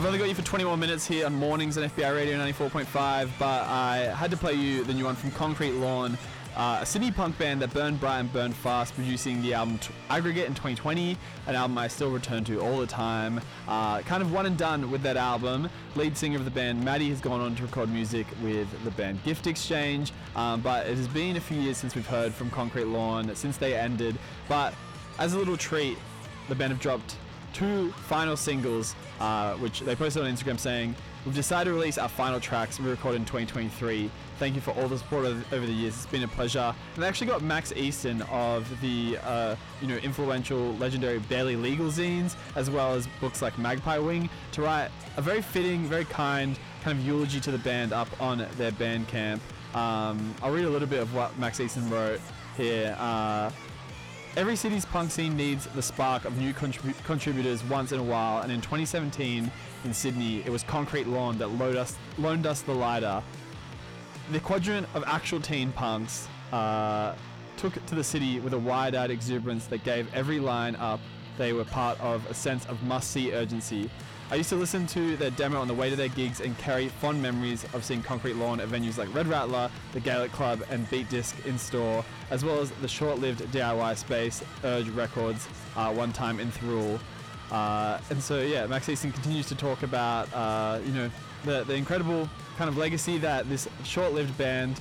I've only got you for 20 more minutes here on Mornings on FBI Radio 94.5, but I had to play you the new one from Concrete Lawn, a Sydney punk band that burned bright and burned fast, producing the album Aggregate in 2020, an album I still return to all the time. Kind of one and done with that album. Lead singer of the band, Maddie, has gone on to record music with the band Gift Exchange, but it has been a few years since we've heard from Concrete Lawn, since they ended. But as a little treat, the band have dropped 2 final singles, which they posted on Instagram saying, "We've decided to release our final tracks we recorded in 2023. Thank you for all the support over the years. It's been a pleasure." And they actually got Max Easton of the influential, legendary Barely Legal zines, as well as books like Magpie Wing, to write a very fitting, very kind of eulogy to the band up on their Bandcamp. I'll read a little bit of what Max Easton wrote here. "Every city's punk scene needs the spark of new contributors once in a while, and in 2017 in Sydney, it was Concrete Lawn that loaned us the lighter. The quadrant of actual teen punks took to the city with a wide-eyed exuberance that gave every line up they were part of a sense of must-see urgency. I used to listen to their demo on the way to their gigs and carry fond memories of seeing Concrete Lawn at venues like Red Rattler, the Gaelic Club, and Beat Disc in store, as well as the short-lived DIY space, Urge Records, one time in Thirroul." And so, yeah, Max Easton continues to talk about, the incredible kind of legacy that this short-lived band,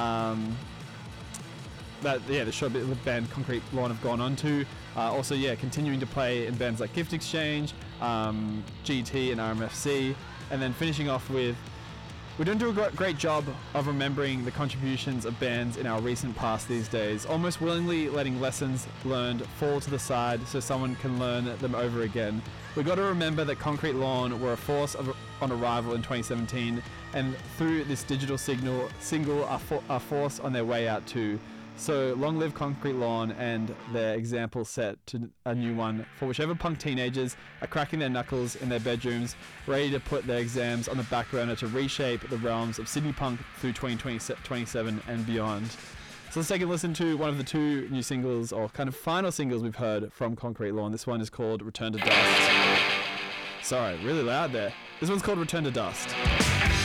the short-lived band Concrete Lawn have gone on to. Also, continuing to play in bands like Gift Exchange, GT and RMFC, and then finishing off with, "We don't do a great job of remembering the contributions of bands in our recent past these days, almost willingly letting lessons learned fall to the side so someone can learn them over again. We got to remember that Concrete Lawn were a force on arrival in 2017, and through this digital single are force on their way out too. So long live Concrete Lawn and their example set to a new one for whichever punk teenagers are cracking their knuckles in their bedrooms, ready to put their exams on the back burner to reshape the realms of Sydney punk through 2027 and beyond." So let's take a listen to one of the 2 new singles, or kind of final singles we've heard from Concrete Lawn. This one is called Return to Dust. Sorry, really loud there. This one's called Return to Dust.